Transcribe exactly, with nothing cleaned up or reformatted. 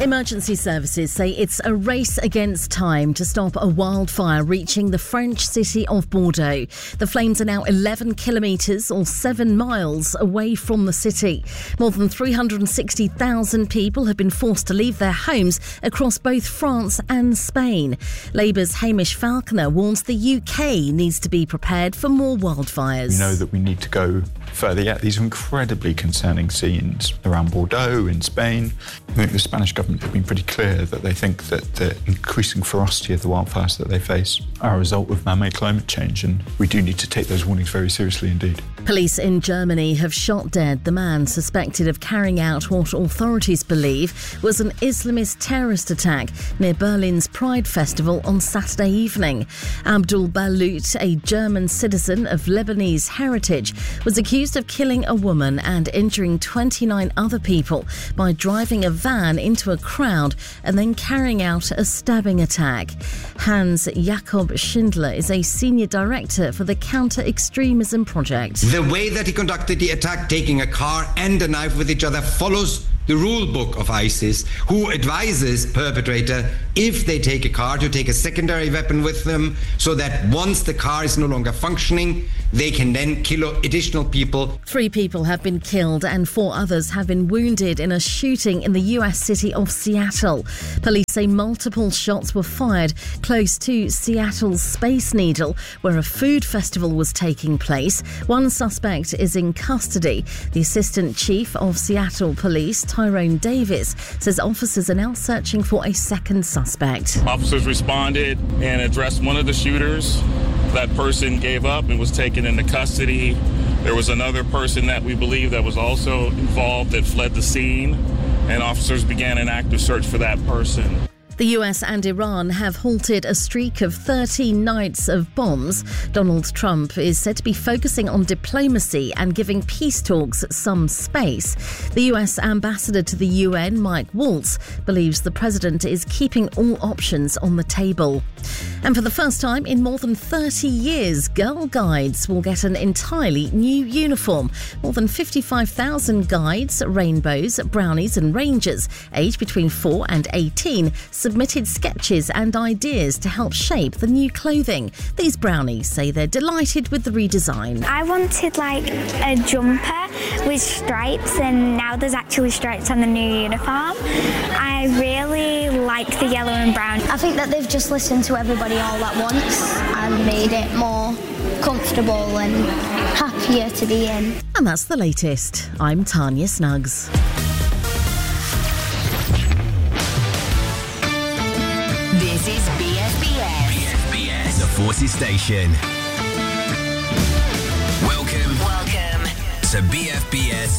Emergency services say it's a race against time to stop a wildfire reaching the French city of Bordeaux. The flames are now eleven kilometres or seven miles away from the city. More than three hundred sixty thousand people have been forced to leave their homes across both France and Spain. Labour's Hamish Falconer warns the U K needs to be prepared for more wildfires. We know that we need to go further yet. These are incredibly concerning scenes around Bordeaux in Spain. I think the Spanish government have been pretty clear that they think that the increasing ferocity of the wildfires that they face are a result of man-made climate change, and we do need to take those warnings very seriously indeed. Police in Germany have shot dead the man suspected of carrying out what authorities believe was an Islamist terrorist attack near Berlin's Pride Festival on Saturday evening. Abdul Balut, a German citizen of Lebanese heritage, was accused of killing a woman and injuring twenty-nine other people by driving a van into a crowd and then carrying out a stabbing attack. Hans Jakob Schindler is a senior director for the Counter-Extremism Project. The way that he conducted the attack, taking a car and a knife with each other, follows the rule book of ISIS, who advises perpetrator, if they take a car, to take a secondary weapon with them, so that once the car is no longer functioning, they can then kill additional people. Three people have been killed and four others have been wounded in a shooting in the U S city of Seattle. Police say multiple shots were fired close to Seattle's Space Needle, where a food festival was taking place. One suspect is in custody. The Assistant Chief of Seattle Police, Tyrone Davis, says officers are now searching for a second suspect. Officers responded and addressed one of the shooters. That person gave up and was taken into custody. There was another person that we believe that was also involved that fled the scene, and officers began an active search for that person. The U S and Iran have halted a streak of thirteen nights of bombs. Donald Trump is said to be focusing on diplomacy and giving peace talks some space. The U S ambassador to the U N, Mike Waltz, believes the president is keeping all options on the table. And for the first time in more than thirty years, Girl Guides will get an entirely new uniform. More than fifty-five thousand guides, rainbows, brownies and rangers, aged between four and eighteen, submitted sketches and ideas to help shape the new clothing. These brownies say they're delighted with the redesign. I wanted like a jumper with stripes, and now there's actually stripes on the new uniform. I really like the yellow and brown. I think that they've just listened to everybody all at once and made it more comfortable and happier to be in. And that's the latest. I'm Tanya Snuggs. This is B F B S. B F B S, the Forces Station. Welcome, Welcome to B F B